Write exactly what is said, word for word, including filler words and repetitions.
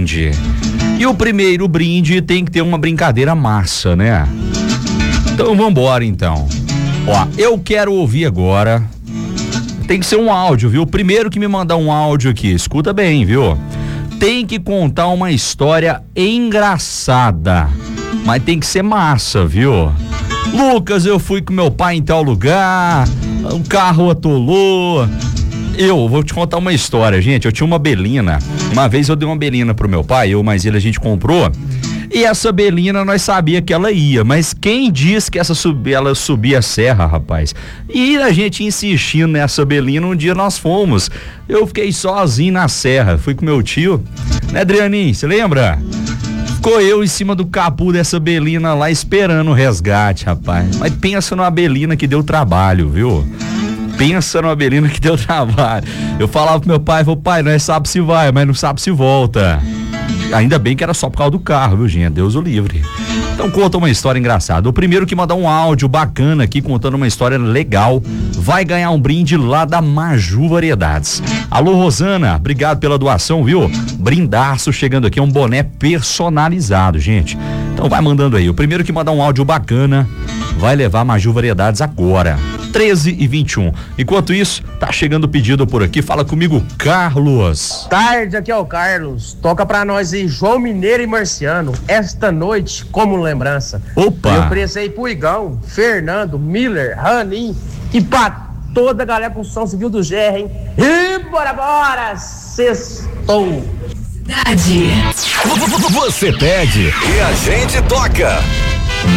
brinde. E o primeiro brinde tem que ter uma brincadeira massa, né? Então vambora então. Ó, eu quero ouvir agora. Tem que ser um áudio, viu? Primeiro que me mandar um áudio aqui, escuta bem, viu? Tem que contar uma história engraçada, mas tem que ser massa, viu? Lucas, eu fui com meu pai em tal lugar, o carro atolou. Eu vou te contar uma história, gente. Eu tinha uma belina. Uma vez eu dei uma belina pro meu pai, eu mais ele a gente comprou. E essa belina nós sabia que ela ia, mas quem disse que essa sub, ela subia a serra, rapaz? E a gente insistindo nessa belina, um dia nós fomos. Eu fiquei sozinho na serra, fui com meu tio, né, Adrianinho, você lembra? Ficou eu em cima do capô dessa belina lá esperando o resgate, rapaz. Mas pensa numa belina que deu trabalho, viu? Pensa numa belina que deu trabalho. Eu falava pro meu pai, falei, pai, nós sabe se vai, mas não sabe se volta. Ainda bem que era só por causa do carro, viu, gente? Deus o livre. Então conta uma história engraçada. O primeiro que mandar um áudio bacana aqui, contando uma história legal, vai ganhar um brinde lá da Maju Variedades. Alô, Rosana, obrigado pela doação, viu? Brindaço chegando aqui, é um boné personalizado, gente. Então vai mandando aí. O primeiro que mandar um áudio bacana vai levar a Maju Variedades agora. treze e vinte e um. Enquanto isso, tá chegando o pedido por aqui. Fala comigo, Carlos. Tarde, aqui é o Carlos. Toca pra nós aí, João Mineiro e Marciano. Esta noite, como lembrança. Opa! Eu ofereci pro Igão, Fernando, Miller, Ranim e pra toda a galera com som civil do G R, hein? E bora, bora! Sextou! Você pede e a gente toca.